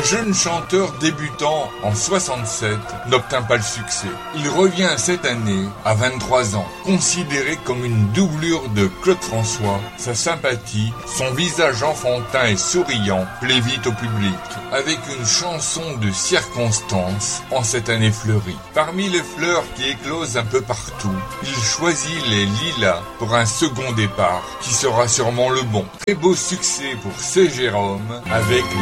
jeune chanteur débutant en 67 n'obtint pas le succès. Il revient cette année à 23 ans, considéré comme une doublure de Claude François. Sa sympathie, son visage enfantin et souriant plaît vite au public, avec une chanson de circonstance en cette année fleurie. Parmi les fleurs qui éclosent un peu partout, il choisit les lilas pour un second départ, qui sera sûrement le bon. Très beau succès pour C. Jérôme avec